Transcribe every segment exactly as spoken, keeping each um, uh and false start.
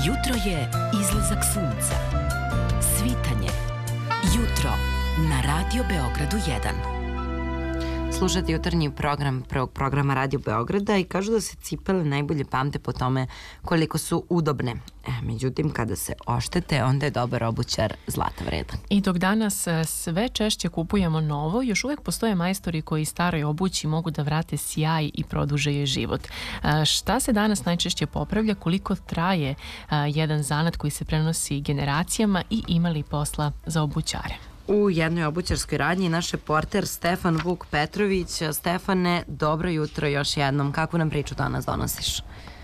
Jutro je izlazak sunca. Svitanje. Jutro na Radio Beogradu jedan. Slušate jutarnji program prvog programa Radio Beograda i kažu da se cipele najbolje pamte po tome koliko su udobne. E, međutim, kada se oštete, onda je dobar obućar zlata vredan. I dok danas sve češće kupujemo novo, još uvijek postoje majstori koji staroj obući mogu da vrate sjaj i produže joj život. E, šta se danas najčešće popravlja, koliko traje e, jedan zanat koji se prenosi generacijama i ima li posla za obućare? U jednoj obućarskoj radnji naš reporter Stefan Vuk Petrović. Stefane, dobro jutro još jednom. Kakvu nam priču danas donosiš?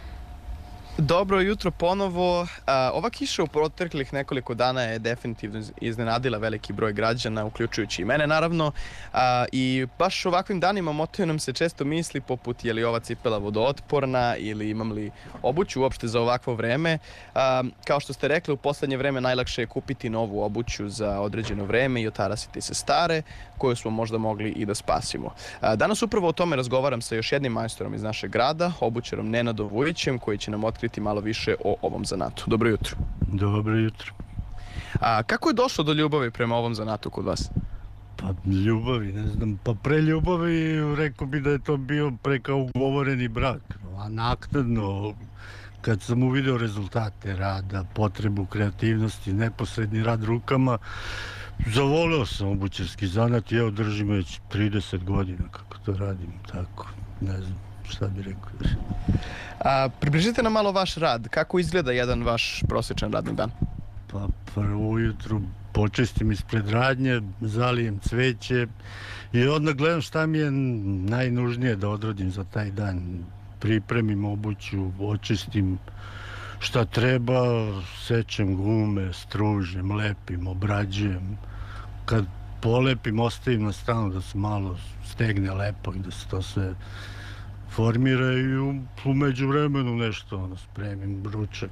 Dobro jutro ponovo. Ova kiša u proteklih nekoliko dana je definitivno iznenadila veliki broj građana, uključujući i mene naravno. I baš ovakvim danima motaju nam se često misli poput je li ova cipela vodootporna ili imam li obuću uopšte za ovakvo vreme. Kao što ste rekli, u poslednje vreme najlakše je kupiti novu obuću za određeno vreme i otarasiti se stare, koju smo možda mogli i da spasimo. Danas upravo o tome razgovaram sa još jednim majstorom iz našeg grada, obućarom Nenadom Vujićem, koji će nam otkriti malo više o ovom zanatu. Dobro jutro. Dobro jutro. A kako je došlo do ljubavi prema ovom zanatu kod vas? Pa ljubavi, ne znam, pa pre ljubavi rekao bi da je to bio pre kao ugovoreni brak, a naknadno kad sam uvideo rezultate rada, potrebu kreativnosti, neposredni rad rukama, zavoleo sam obućarski zanat i evo držim već trideset godina kako to radim, tako, ne znam šta bi rekao. A, približite nam malo vaš rad, kako izgleda jedan vaš prosječan radni dan? Pa prvo ujutru počistim ispred radnje, zalijem cveće i odmah gledam šta mi je najnužnije da odradim za taj dan. Pripremim obuću, očistim šta treba, sečem gume, stružem, lepim, obrađujem. Kad polepim, ostavim na stranu da se malo stegne lepak, da se to sve formira i u, u međuvremenu nešto ono, spremim ručak.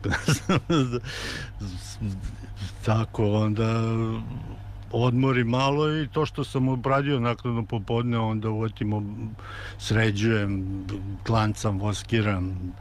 Tako, onda odmorim malo i to što sam obradio naknadno popodne, onda uvatimo, sređujem, klancam, voskiram,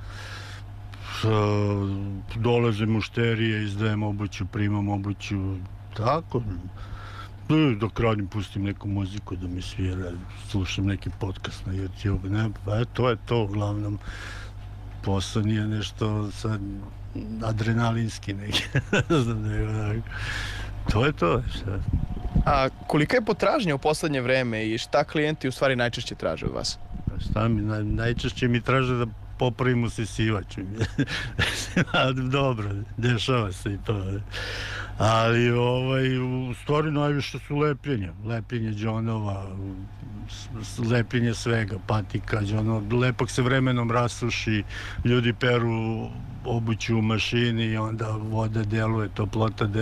dolaze mušterije, izdajem obuću, primam obuću, tako. Dok radim, pustim neku muziku da mi svira, slušam neki podcast na YouTube, ne, pa to je to, uglavnom, posao nije nešto sad adrenalinski neki, ne znam, ne, to je to. Šta. A kolika je potražnja u poslednje vreme i šta klijenti u stvari najčešće traže od vas? Šta mi, naj, najčešće mi traže da popravim usisivač. Dobro, dešava se i to. Ali ovaj, u stvari najviše su lepljenja. Lepljenje džonova, lepljenje svega, patika, džonova. Lepak se vremenom rasuši, ljudi peru obuću u mašini i onda voda deluje, toplota deluje.